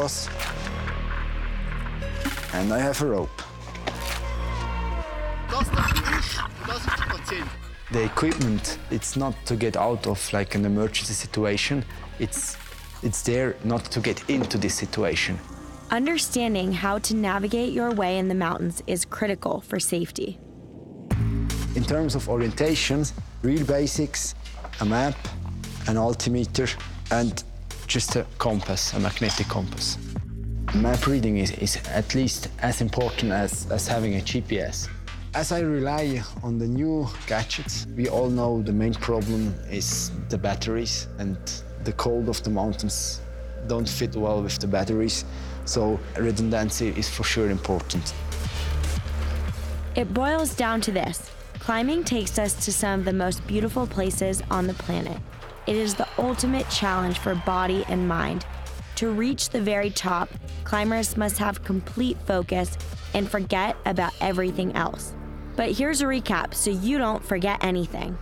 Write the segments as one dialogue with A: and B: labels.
A: compass, and I have a rope. The equipment, it's not to get out of like an emergency situation. It's there not to get into this situation.
B: Understanding how to navigate your way in the mountains is critical for safety.
A: In terms of orientation, real basics, a map, an altimeter, and just a compass, a magnetic compass. Map reading is at least as important as having a GPS. As I rely on the new gadgets, we all know the main problem is the batteries, and the cold of the mountains don't fit well with the batteries, so redundancy is for sure important.
B: It boils down to this. Climbing takes us to some of the most beautiful places on the planet. It is the ultimate challenge for body and mind. To reach the very top, climbers must have complete focus and forget about everything else. But here's a recap so you don't forget anything.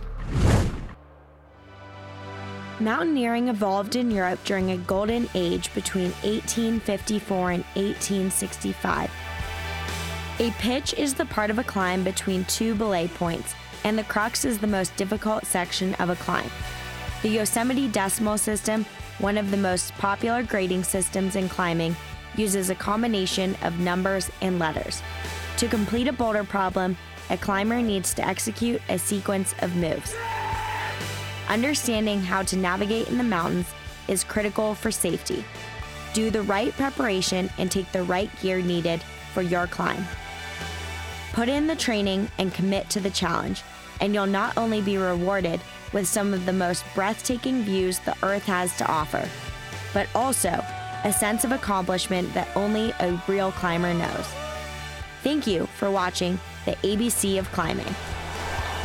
B: Mountaineering evolved in Europe during a golden age between 1854 and 1865. A pitch is the part of a climb between two belay points, and the crux is the most difficult section of a climb. The Yosemite Decimal System, one of the most popular grading systems in climbing, uses a combination of numbers and letters. To complete a boulder problem, a climber needs to execute a sequence of moves. Understanding how to navigate in the mountains is critical for safety. Do the right preparation and take the right gear needed for your climb. Put in the training and commit to the challenge, and you'll not only be rewarded with some of the most breathtaking views the Earth has to offer, but also a sense of accomplishment that only a real climber knows. Thank you for watching the ABC of Climbing.